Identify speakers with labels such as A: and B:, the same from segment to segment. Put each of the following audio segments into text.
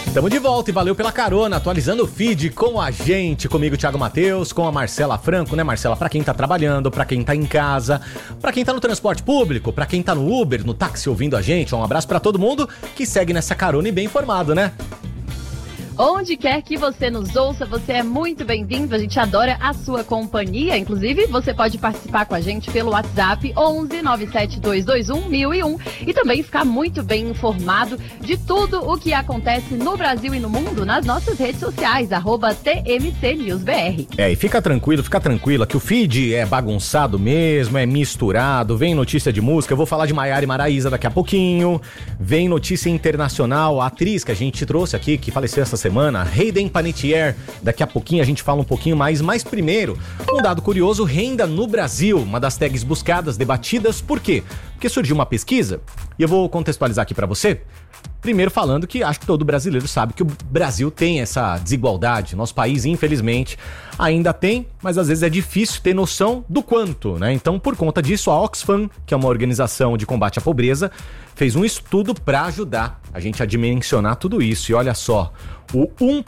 A: Estamos de volta e valeu pela carona, atualizando o feed com a gente, comigo Thiago Matheus, com a Marcela Franco, né Marcela? Pra quem tá trabalhando, pra quem tá em casa, pra quem tá no transporte público, pra quem tá no Uber, no táxi ouvindo a gente, um abraço pra todo mundo que segue nessa carona e bem informado, né?
B: Onde quer que você nos ouça, você é muito bem-vindo, a gente adora a sua companhia, inclusive você pode participar com a gente pelo WhatsApp 11 97221 1001 e também ficar muito bem informado de tudo o que acontece no Brasil e no mundo nas nossas redes sociais, @TMCNewsBR.
A: E fica tranquila que o feed é bagunçado mesmo, é misturado, vem notícia de música, eu vou falar de Maiara e Maraísa daqui a pouquinho, vem notícia internacional, a atriz que a gente trouxe aqui, que faleceu essa semana, Hayden Panettiere, daqui a pouquinho a gente fala um pouquinho mais, mas primeiro, um dado curioso, renda no Brasil, uma das tags buscadas, debatidas, por quê? Porque surgiu uma pesquisa, e eu vou contextualizar aqui pra você, primeiro falando que acho que todo brasileiro sabe que o Brasil tem essa desigualdade, nosso país infelizmente ainda tem, mas às vezes é difícil ter noção do quanto, né? Então por conta disso a Oxfam, que é uma organização de combate à pobreza, fez um estudo para ajudar a gente a dimensionar tudo isso, e olha só, o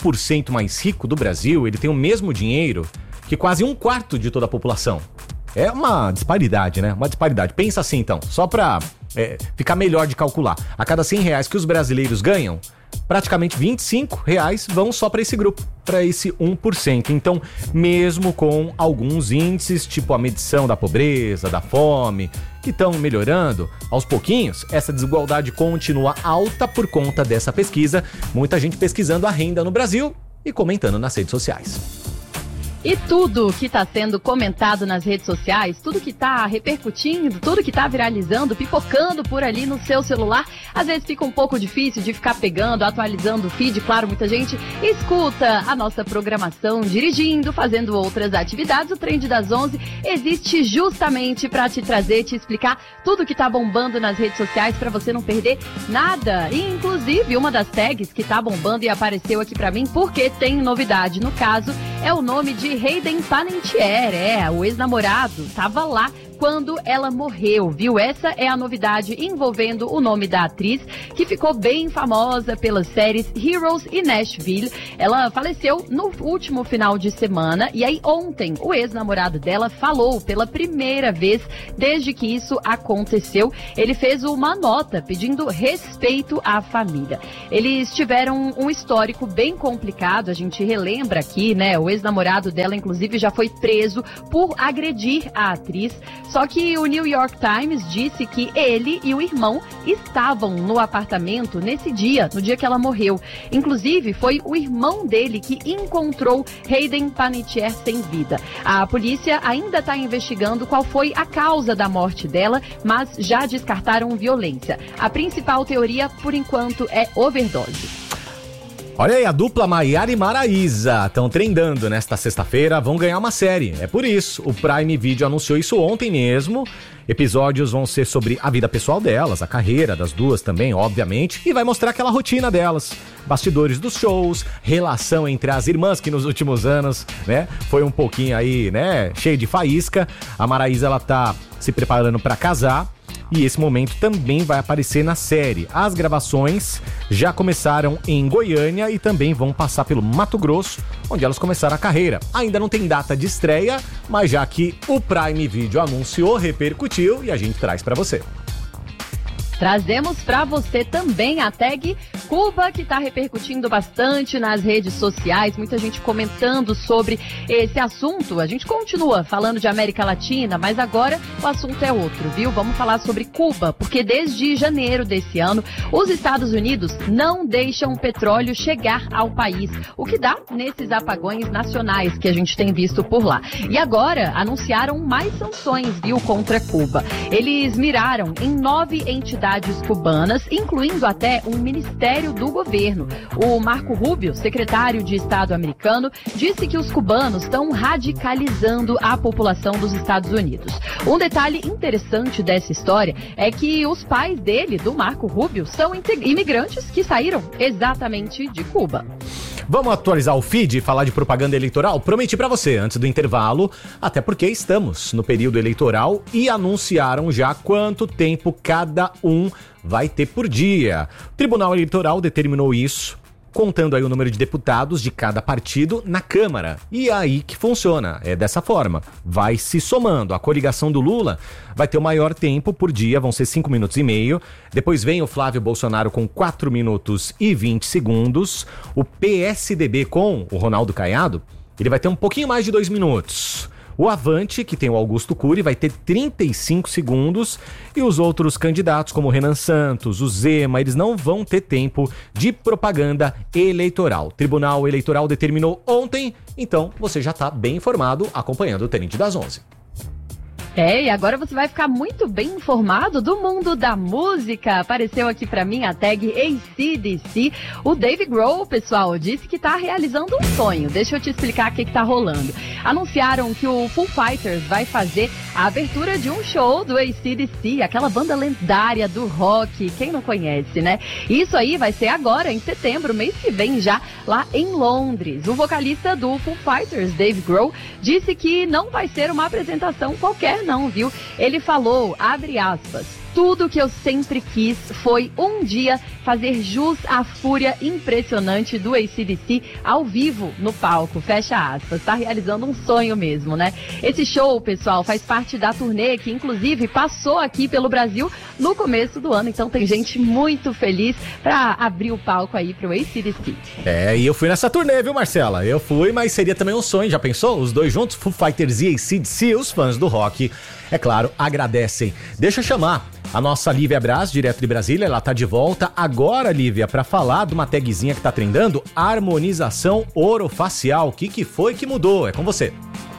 A: 1% mais rico do Brasil, ele tem o mesmo dinheiro que quase 1/4 de toda a população. É uma disparidade, né? Uma disparidade. Pensa assim, então, só pra ficar melhor de calcular. A cada R$100 que os brasileiros ganham, praticamente R$25 vão só para esse grupo, para esse 1%. Então, mesmo com alguns índices, tipo a medição da pobreza, da fome, que estão melhorando, aos pouquinhos, essa desigualdade continua alta por conta dessa pesquisa. Muita gente pesquisando a renda no Brasil e comentando nas redes sociais.
B: E tudo que está sendo comentado nas redes sociais, tudo que está repercutindo, tudo que está viralizando, pipocando por ali no seu celular, às vezes fica um pouco difícil de ficar pegando, atualizando o feed. Claro, muita gente escuta a nossa programação dirigindo, fazendo outras atividades. O Trend das 11 existe justamente para te trazer, te explicar tudo que está bombando nas redes sociais para você não perder nada. E, inclusive, uma das tags que está bombando e apareceu aqui para mim porque tem novidade. No caso, é o nome de Hayden Panettiere, o ex-namorado, estava lá quando ela morreu, viu? Essa é a novidade envolvendo o nome da atriz, que ficou bem famosa pelas séries Heroes e Nashville. Ela faleceu no último final de semana, e aí ontem o ex-namorado dela falou pela primeira vez desde que isso aconteceu. Ele fez uma nota pedindo respeito à família. Eles tiveram um histórico bem complicado, a gente relembra aqui, né? O ex-namorado dela, inclusive, já foi preso por agredir a atriz. Só que o New York Times disse que ele e o irmão estavam no apartamento nesse dia, no dia que ela morreu. Inclusive, foi o irmão dele que encontrou Hayden Panettiere sem vida. A polícia ainda está investigando qual foi a causa da morte dela, mas já descartaram violência. A principal teoria, por enquanto, é overdose.
A: Olha aí, a dupla Maiara e Maraísa estão trendando nesta sexta-feira, vão ganhar uma série. É por isso, o Prime Video anunciou isso ontem mesmo. Episódios vão ser sobre a vida pessoal delas, a carreira das duas também, obviamente, e vai mostrar aquela rotina delas. Bastidores dos shows, relação entre as irmãs, que nos últimos anos, né, foi um pouquinho aí, né, cheio de faísca. A Maraísa, ela tá se preparando para casar. E esse momento também vai aparecer na série. As gravações já começaram em Goiânia e também vão passar pelo Mato Grosso, onde elas começaram a carreira. Ainda não tem data de estreia, mas já que o Prime Video anunciou, repercutiu e a gente traz pra você.
B: Trazemos para você também a tag Cuba, que está repercutindo bastante nas redes sociais, muita gente comentando sobre esse assunto. A gente continua falando de América Latina, mas agora o assunto é outro, viu? Vamos falar sobre Cuba, porque desde janeiro desse ano, os Estados Unidos não deixam o petróleo chegar ao país, o que dá nesses apagões nacionais que a gente tem visto por lá. E agora anunciaram mais sanções, viu, contra Cuba. Eles miraram em 9 entidades cubanas, incluindo até um ministério do governo. O Marco Rubio, secretário de Estado americano, disse que os cubanos estão radicalizando a população dos Estados Unidos. Um detalhe interessante dessa história é que os pais dele, do Marco Rubio, são imigrantes que saíram exatamente de Cuba.
A: Vamos atualizar o feed e falar de propaganda eleitoral? Prometi pra você antes do intervalo, até porque estamos no período eleitoral e anunciaram já quanto tempo cada um vai ter por dia. O Tribunal Eleitoral determinou isso contando aí o número de deputados de cada partido na Câmara. E aí que funciona, é dessa forma, vai se somando. A coligação do Lula vai ter o maior tempo por dia, vão ser 5 minutos e meio. Depois vem o Flávio Bolsonaro com 4 minutos e 20 segundos. O PSDB com o Ronaldo Caiado, ele vai ter um pouquinho mais de 2 minutos. O Avante, que tem o Augusto Cury, vai ter 35 segundos e os outros candidatos, como o Renan Santos, o Zema, eles não vão ter tempo de propaganda eleitoral. O Tribunal Eleitoral determinou ontem, então você já está bem informado acompanhando o Tenente das 11.
B: E agora você vai ficar muito bem informado do mundo da música. Apareceu aqui pra mim a tag AC/DC. O Dave Grohl, pessoal, disse que tá realizando um sonho. Deixa eu te explicar o que tá rolando. Anunciaram que o Foo Fighters vai fazer a abertura de um show do AC/DC, aquela banda lendária do rock, quem não conhece, né? Isso aí vai ser agora, em setembro, mês que vem já, lá em Londres. O vocalista do Foo Fighters, Dave Grohl, disse que não vai ser uma apresentação qualquer não, viu? Ele falou, abre aspas, tudo que eu sempre quis foi um dia fazer jus à fúria impressionante do AC/DC ao vivo no palco, fecha aspas. Tá realizando um sonho mesmo, né? Esse show, pessoal, faz parte da turnê que, inclusive, passou aqui pelo Brasil no começo do ano. Então tem gente muito feliz pra abrir o palco aí pro AC/DC.
A: E eu fui nessa turnê, viu, Marcela? Eu fui, mas seria também um sonho, já pensou? Os dois juntos, Foo Fighters e AC/DC, os fãs do rock, é claro, agradecem. Deixa eu chamar a nossa Lívia Braz, direto de Brasília, ela tá de volta agora, Lívia, pra falar de uma tagzinha que tá trendando, harmonização orofacial. O que foi que mudou? É com você.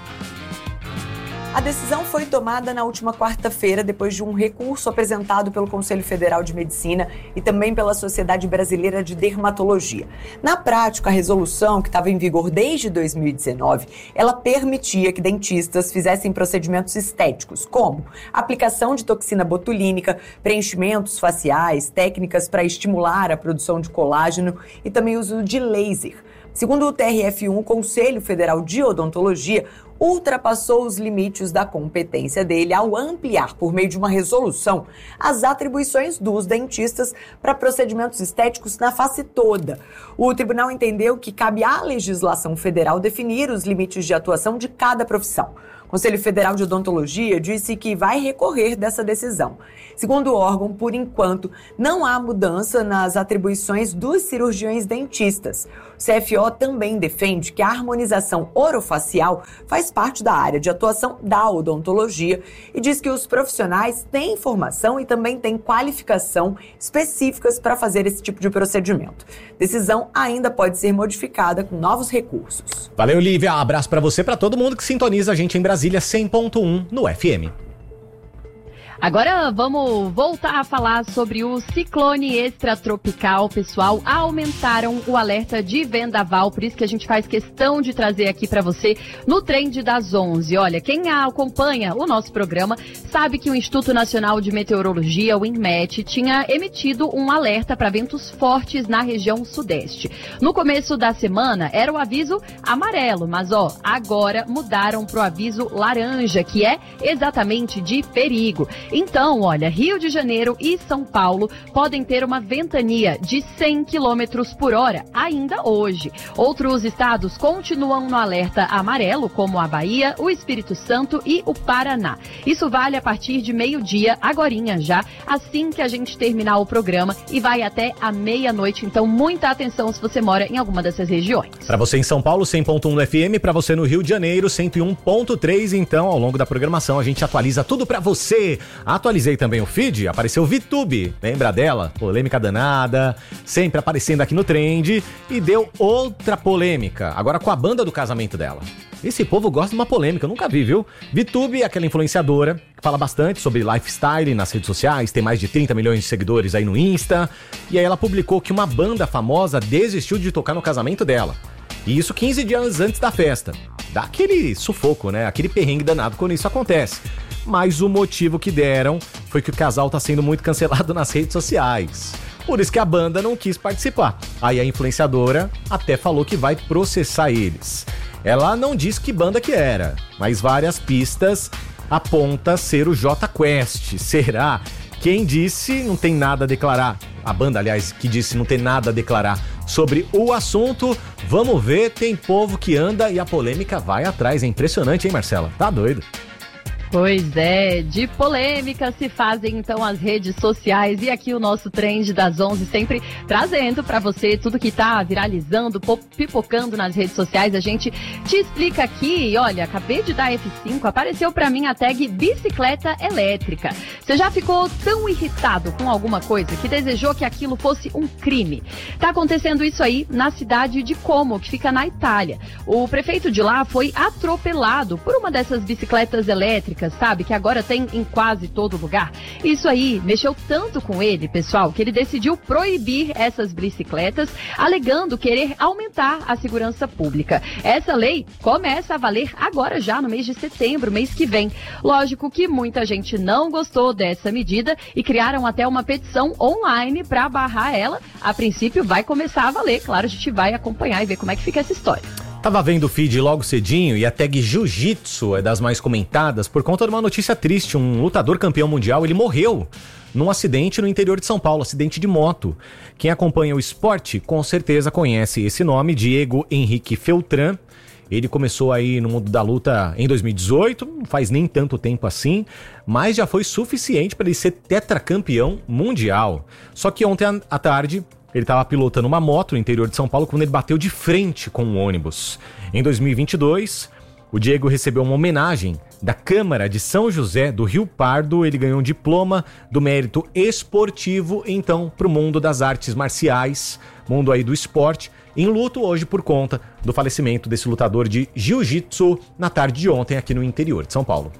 C: A decisão foi tomada na última quarta-feira, depois de um recurso apresentado pelo Conselho Federal de Medicina e também pela Sociedade Brasileira de Dermatologia. Na prática, a resolução, que estava em vigor desde 2019, ela permitia que dentistas fizessem procedimentos estéticos, como aplicação de toxina botulínica, preenchimentos faciais, técnicas para estimular a produção de colágeno e também uso de laser. Segundo o TRF1, o Conselho Federal de Odontologia ultrapassou os limites da competência dele ao ampliar, por meio de uma resolução, as atribuições dos dentistas para procedimentos estéticos na face toda. O tribunal entendeu que cabe à legislação federal definir os limites de atuação de cada profissão. O Conselho Federal de Odontologia disse que vai recorrer dessa decisão. Segundo o órgão, por enquanto, não há mudança nas atribuições dos cirurgiões dentistas. O CFO também defende que a harmonização orofacial faz parte da área de atuação da odontologia e diz que os profissionais têm formação e também têm qualificação específicas para fazer esse tipo de procedimento. Decisão ainda pode ser modificada com novos recursos.
A: Valeu, Lívia. Abraço para você, para todo mundo que sintoniza a gente em Brasília 100.1 no FM.
B: Agora vamos voltar a falar sobre o ciclone extratropical, pessoal. Aumentaram o alerta de vendaval, por isso que a gente faz questão de trazer aqui para você no Trend das 11. Olha, quem acompanha o nosso programa sabe que o Instituto Nacional de Meteorologia, o INMET, tinha emitido um alerta para ventos fortes na região sudeste. No começo da semana era o aviso amarelo, mas agora mudaram para o aviso laranja, que é exatamente de perigo. Então, olha, Rio de Janeiro e São Paulo podem ter uma ventania de 100 km por hora ainda hoje. Outros estados continuam no alerta amarelo, como a Bahia, o Espírito Santo e o Paraná. Isso vale a partir de meio-dia, agorinha já, assim que a gente terminar o programa e vai até a meia-noite. Então, muita atenção se você mora em alguma dessas regiões.
A: Para você em São Paulo, 100.1 no FM, para você no Rio de Janeiro, 101.3. Então, ao longo da programação, a gente atualiza tudo para você. Atualizei também o feed, apareceu VTube, lembra dela? Polêmica danada, sempre aparecendo aqui no Trend, e deu outra polêmica, agora com a banda do casamento dela. Esse povo gosta de uma polêmica, eu nunca vi, viu? VTube é aquela influenciadora que fala bastante sobre lifestyle nas redes sociais, tem mais de 30 milhões de seguidores aí no Insta, e aí ela publicou que uma banda famosa desistiu de tocar no casamento dela. E isso 15 dias antes da festa. Dá aquele sufoco, né? Aquele perrengue danado quando isso acontece. Mas o motivo que deram foi que o casal tá sendo muito cancelado nas redes sociais. Por isso que a banda não quis participar. Aí a influenciadora até falou que vai processar eles. Ela não disse que banda que era, mas várias pistas apontam ser o Jota Quest. Será Quem disse não tem nada a declarar. A banda, aliás, que disse não tem nada a declarar sobre o assunto. Vamos ver, tem povo que anda e a polêmica vai atrás. É impressionante, hein, Marcela? Tá doido.
B: Pois é, de polêmica se fazem então as redes sociais e aqui o nosso Trend das 11 sempre trazendo pra você tudo que tá viralizando, pipocando nas redes sociais. A gente te explica aqui, olha, acabei de dar F5, apareceu pra mim a tag bicicleta elétrica. Você já ficou tão irritado com alguma coisa que desejou que aquilo fosse um crime? Tá acontecendo isso aí na cidade de Como, que fica na Itália. O prefeito de lá foi atropelado por uma dessas bicicletas elétricas, sabe, que agora tem em quase todo lugar. Isso aí mexeu tanto com ele, pessoal, que ele decidiu proibir essas bicicletas, alegando querer aumentar a segurança pública. Essa lei começa a valer agora já no mês de setembro, mês que vem. Lógico que muita gente não gostou dessa medida e criaram até uma petição online para barrar ela. A princípio vai começar a valer, claro, a gente vai acompanhar e ver como é que fica essa história.
A: Tava vendo o feed logo cedinho e a tag Jiu-Jitsu é das mais comentadas por conta de uma notícia triste. Um lutador campeão mundial, ele morreu num acidente no interior de São Paulo, acidente de moto. Quem acompanha o esporte com certeza conhece esse nome, Diego Henrique Feltran. Ele começou aí no mundo da luta em 2018, não faz nem tanto tempo assim, mas já foi suficiente para ele ser tetracampeão mundial. Só que ontem à tarde ele estava pilotando uma moto no interior de São Paulo quando ele bateu de frente com um ônibus. Em 2022, o Diego recebeu uma homenagem da Câmara de São José do Rio Pardo. Ele ganhou um diploma do mérito esportivo, então, para o mundo das artes marciais, mundo aí do esporte, em luto hoje por conta do falecimento desse lutador de jiu-jitsu na tarde de ontem aqui no interior de São Paulo.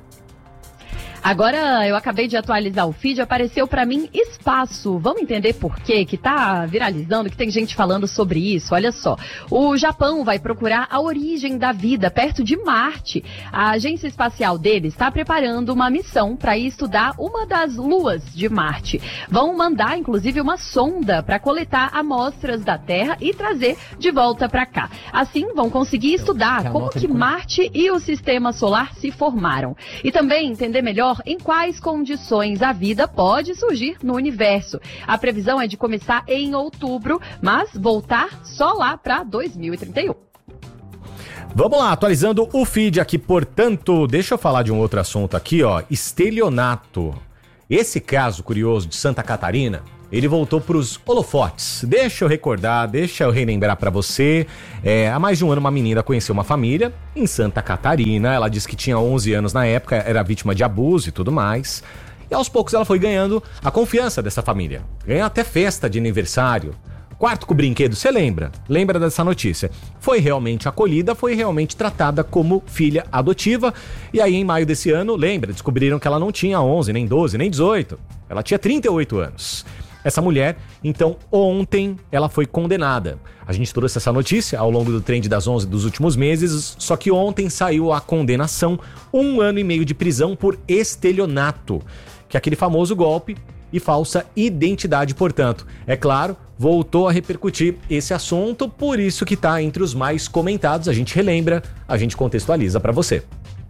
B: Agora eu acabei de atualizar o feed, apareceu pra mim espaço. Vamos entender por quê? Que tá viralizando, que tem gente falando sobre isso. Olha só, o Japão vai procurar a origem da vida perto de Marte. A agência espacial deles está preparando uma missão para ir estudar uma das luas de Marte. Vão mandar, inclusive, uma sonda para coletar amostras da Terra e trazer de volta para cá. Assim, vão conseguir estudar como que Marte e o Sistema Solar se formaram. E também entender melhor em quais condições a vida pode surgir no universo. A previsão é de começar em outubro, mas voltar só lá para 2031.
A: Vamos lá, atualizando o feed aqui, portanto, deixa eu falar de um outro assunto aqui, ó, estelionato. Esse caso curioso de Santa Catarina, ele voltou para os holofotes. Deixa eu recordar, deixa eu relembrar para você. Há mais de um ano, uma menina conheceu uma família em Santa Catarina. Ela disse que tinha 11 anos na época, era vítima de abuso e tudo mais. E aos poucos ela foi ganhando a confiança dessa família. Ganhou até festa de aniversário. Quarto com brinquedo, você lembra? Lembra dessa notícia? Foi realmente acolhida, foi realmente tratada como filha adotiva. E aí, em maio desse ano, lembra, descobriram que ela não tinha 11, nem 12, nem 18. Ela tinha 38 anos. Essa mulher, então, ontem, ela foi condenada. A gente trouxe essa notícia ao longo do Trend das 11 dos últimos meses, só que ontem saiu a condenação, 1 ano e meio de prisão por estelionato, que é aquele famoso golpe e falsa identidade, portanto. É claro, voltou a repercutir esse assunto, por isso que está entre os mais comentados. A gente relembra, a gente contextualiza para você.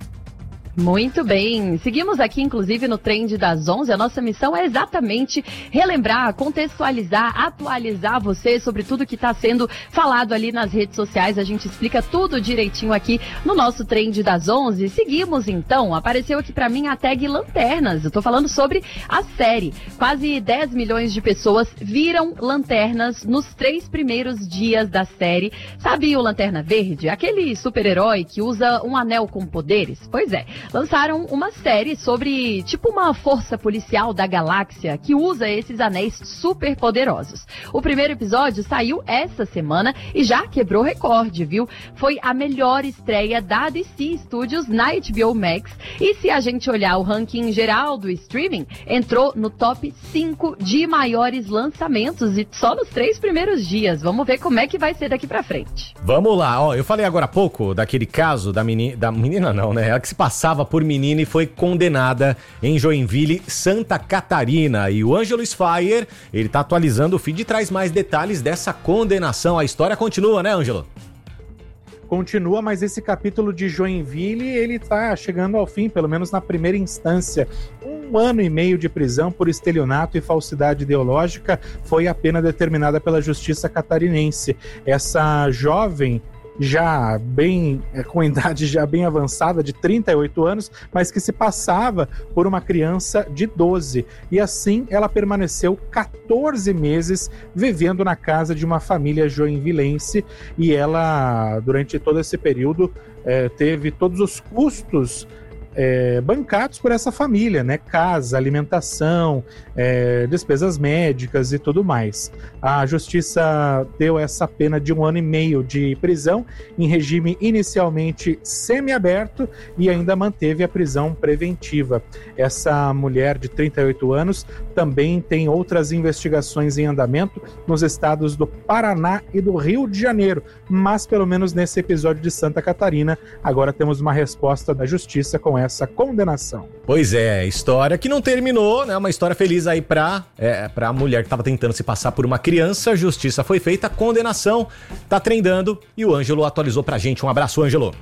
B: Muito bem, seguimos aqui inclusive no Trend das 11, a nossa missão é exatamente relembrar, contextualizar, atualizar você sobre tudo que está sendo falado ali nas redes sociais. A gente explica tudo direitinho aqui no nosso Trend das 11. Seguimos então, apareceu aqui para mim a tag Lanternas. Eu tô falando sobre a série. Quase 10 milhões de pessoas viram Lanternas nos 3 primeiros dias da série. Sabe o Lanterna Verde? Aquele super-herói que usa um anel com poderes? Pois é. Lançaram uma série sobre, tipo, uma força policial da galáxia que usa esses anéis super poderosos. O primeiro episódio saiu essa semana e já quebrou recorde, viu? Foi a melhor estreia da DC Studios na HBO Max. E se a gente olhar o ranking geral do streaming, entrou no top 5 de maiores lançamentos e só nos 3 primeiros dias. Vamos ver como é que vai ser daqui pra frente.
A: Vamos lá, ó, eu falei agora há pouco daquele caso da menina não, né? Ela que se passava por menina e foi condenada em Joinville, Santa Catarina. E o Ângelo Sfaier, ele tá atualizando o feed e traz mais detalhes dessa condenação. A história continua, né, Ângelo?
D: Continua, mas esse capítulo de Joinville, ele tá chegando ao fim, pelo menos na primeira instância. Um 1 ano e meio de prisão por estelionato e falsidade ideológica foi a pena determinada pela Justiça catarinense. Essa jovem, já bem com idade já bem avançada, de 38 anos, mas que se passava por uma criança de 12. E assim ela permaneceu 14 meses vivendo na casa de uma família joinvilense, e ela, durante todo esse período, teve todos os custos bancados por essa família, né? Casa, alimentação, despesas médicas e tudo mais. A justiça deu essa pena de 1 ano e meio de prisão em regime inicialmente semiaberto e ainda manteve a prisão preventiva. Essa mulher de 38 anos também tem outras investigações em andamento nos estados do Paraná e do Rio de Janeiro, mas pelo menos nesse episódio de Santa Catarina, agora temos uma resposta da justiça com essa condenação.
A: Pois é, história que não terminou, né? Uma história feliz aí pra mulher que tava tentando se passar por uma criança. Justiça foi feita, condenação tá trendando e o Ângelo atualizou pra gente. Um abraço, Ângelo.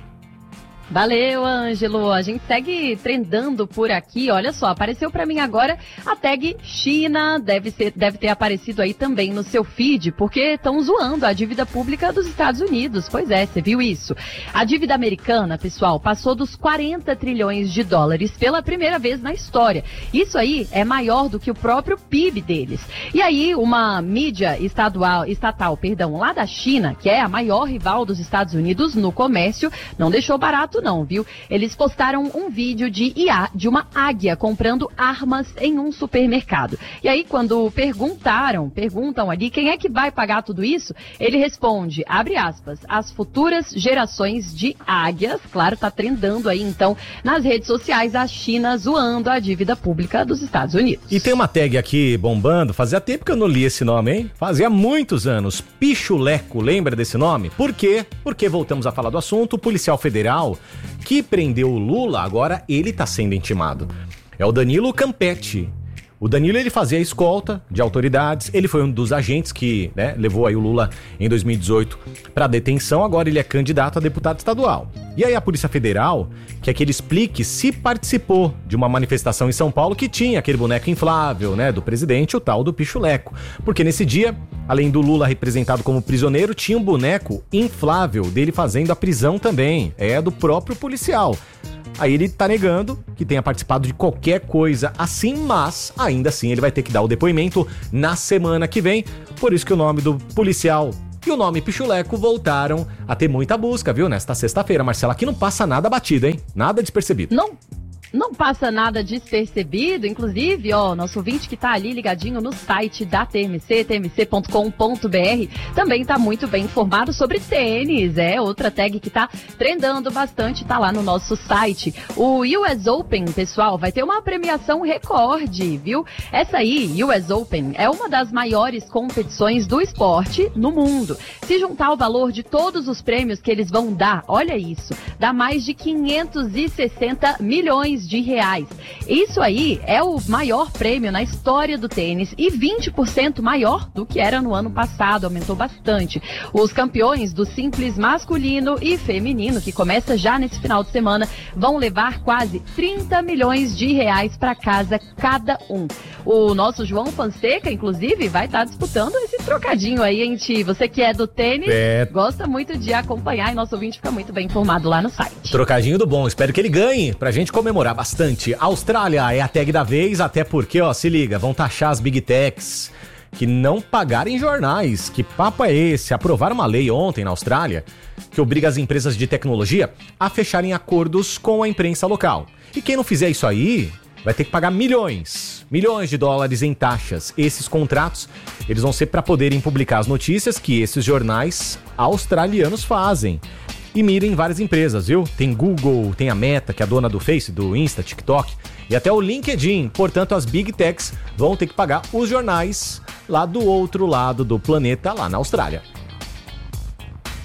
B: Valeu, Ângelo. A gente segue trendando por aqui. Olha só, apareceu pra mim agora a tag China. Deve ter aparecido aí também no seu feed, porque estão zoando a dívida pública dos Estados Unidos. Pois é, você viu isso? A dívida americana, pessoal, passou dos 40 trilhões de dólares pela primeira vez na história. Isso aí é maior do que o próprio PIB deles. E aí, uma mídia estatal, lá da China, que é a maior rival dos Estados Unidos no comércio, não deixou barato não, viu? Eles postaram um vídeo de uma águia comprando armas em um supermercado. E aí, quando perguntam ali quem é que vai pagar tudo isso, ele responde, abre aspas, as futuras gerações de águias. Claro, tá trendando aí, então, nas redes sociais, a China zoando a dívida pública dos Estados Unidos.
A: E tem uma tag aqui bombando, fazia tempo que eu não li esse nome, hein? Fazia muitos anos. Pichuleco, lembra desse nome? Por quê? Porque voltamos a falar do assunto, o policial federal que prendeu o Lula, agora ele tá sendo intimado. É o Danilo Campetti. O Danilo, ele fazia a escolta de autoridades, ele foi um dos agentes que, né, levou aí o Lula em 2018 para detenção, agora ele é candidato a deputado estadual. E aí a Polícia Federal quer que ele explique se participou de uma manifestação em São Paulo que tinha aquele boneco inflável, né, do presidente, o tal do Pichuleco. Porque nesse dia, além do Lula representado como prisioneiro, tinha um boneco inflável dele fazendo a prisão também, do próprio policial. Aí ele tá negando que tenha participado de qualquer coisa assim, mas ainda assim ele vai ter que dar o depoimento na semana que vem. Por isso que o nome do policial e o nome Pichuleco voltaram a ter muita busca, viu? Nesta sexta-feira, Marcela, aqui não passa nada batido, hein? Nada despercebido.
B: Não passa nada despercebido, inclusive, nosso ouvinte que tá ali ligadinho no site da TMC, tmc.com.br, também tá muito bem informado sobre tênis, outra tag que tá trendando bastante, tá lá no nosso site. O US Open, pessoal, vai ter uma premiação recorde, viu? Essa aí, US Open, é uma das maiores competições do esporte no mundo. Se juntar o valor de todos os prêmios que eles vão dar, olha isso, dá mais de 560 milhões de reais. Isso aí é o maior prêmio na história do tênis e 20% maior do que era no ano passado, aumentou bastante. Os campeões do simples masculino e feminino, que começa já nesse final de semana, vão levar quase 30 milhões de reais para casa cada um. O nosso João Fonseca, inclusive, vai estar disputando esse trocadinho aí, hein, Ti? Você que é do tênis, gosta muito de acompanhar e nosso ouvinte fica muito bem informado lá no site.
A: Trocadinho do bom, espero que ele ganhe pra gente comemorar bastante. Austrália é a tag da vez, até porque, se liga, vão taxar as Big Techs que não pagarem jornais. Que papo é esse? Aprovaram uma lei ontem na Austrália que obriga as empresas de tecnologia a fecharem acordos com a imprensa local. E quem não fizer isso aí vai ter que pagar milhões de dólares em taxas. Esses contratos, eles vão ser para poderem publicar as notícias que esses jornais australianos fazem. E mirem várias empresas, viu? Tem Google, tem a Meta, que é a dona do Face, do Insta, TikTok, e até o LinkedIn. Portanto, as Big Techs vão ter que pagar os jornais lá do outro lado do planeta, lá na Austrália.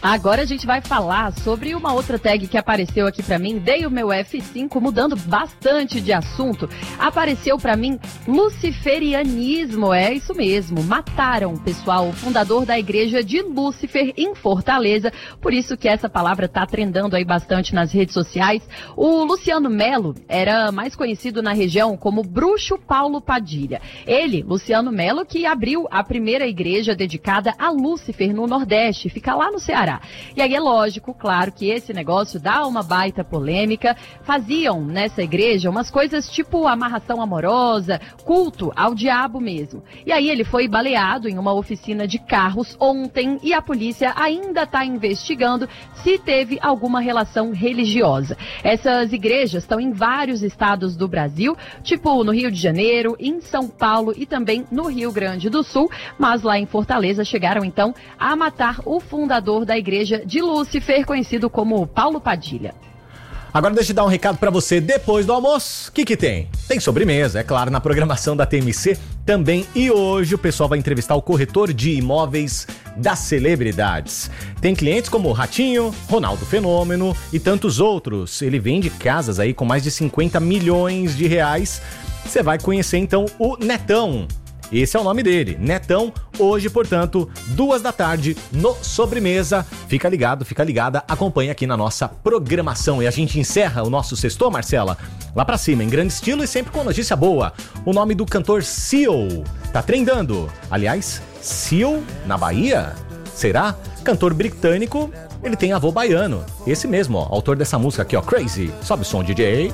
B: Agora a gente vai falar sobre uma outra tag que apareceu aqui pra mim. Dei o meu F5, mudando bastante de assunto. Apareceu pra mim luciferianismo, é isso mesmo. Mataram, pessoal, o fundador da igreja de Lúcifer em Fortaleza. Por isso que essa palavra tá trendando aí bastante nas redes sociais. O Luciano Melo era mais conhecido na região como Bruxo Paulo Padilha. Ele, Luciano Melo, que abriu a primeira igreja dedicada a Lúcifer no Nordeste, fica lá no Ceará. E aí é lógico, claro, que esse negócio dá uma baita polêmica. Faziam nessa igreja umas coisas tipo amarração amorosa, culto ao diabo mesmo. E aí ele foi baleado em uma oficina de carros ontem e a polícia ainda está investigando se teve alguma relação religiosa. Essas igrejas estão em vários estados do Brasil, tipo no Rio de Janeiro, em São Paulo e também no Rio Grande do Sul, mas lá em Fortaleza chegaram então a matar o fundador da igreja de Lúcifer, conhecido como Paulo Padilha.
A: Agora deixa eu dar um recado pra você depois do almoço. O que tem? Tem sobremesa, é claro, na programação da TMC também. E hoje o pessoal vai entrevistar o corretor de imóveis das celebridades. Tem clientes como Ratinho, Ronaldo Fenômeno e tantos outros. Ele vende casas aí com mais de 50 milhões de reais. Você vai conhecer então o Netão. Esse é o nome dele, Netão, hoje, portanto, 14h no Sobremesa. Fica ligado, fica ligada, acompanha aqui na nossa programação. E a gente encerra o nosso sextou, Marcela, lá pra cima, em grande estilo e sempre com notícia boa. O nome do cantor Seal tá trendando. Aliás, Seal na Bahia? Será? Cantor britânico, ele tem avô baiano. Esse mesmo, ó, autor dessa música aqui, ó, Crazy. Sobe o som, DJ.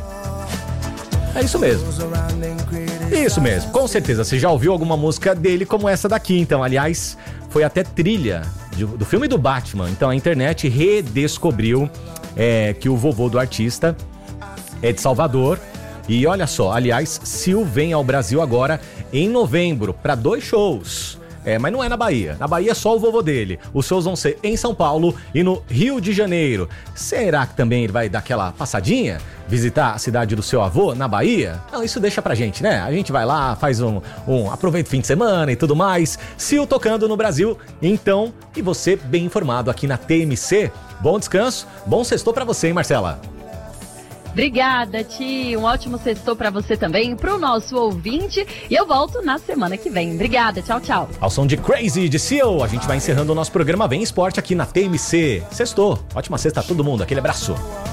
A: É isso mesmo. Isso mesmo, com certeza. Você já ouviu alguma música dele como essa daqui, então. Aliás, foi até trilha do filme do Batman. Então a internet redescobriu que o vovô do artista é de Salvador. E olha só, aliás, Seal vem ao Brasil agora em novembro para 2 shows. Mas não é na Bahia. Na Bahia é só o vovô dele. Os shows vão ser em São Paulo e no Rio de Janeiro. Será que também ele vai dar aquela passadinha? Visitar a cidade do seu avô na Bahia? Não, isso deixa pra gente, né? A gente vai lá, faz aproveita o fim de semana e tudo mais. Seal tocando no Brasil, então, e você bem informado aqui na TMC. Bom descanso, bom sextou pra você, hein, Marcela?
B: Obrigada, Ti. Um ótimo sextou pra você também, pro nosso ouvinte. E eu volto na semana que vem. Obrigada, tchau, tchau.
A: Ao som de Crazy, de Seal, a gente vai encerrando o nosso programa Vem Esporte aqui na TMC. Sextou. Ótima sexta a todo mundo. Aquele abraço.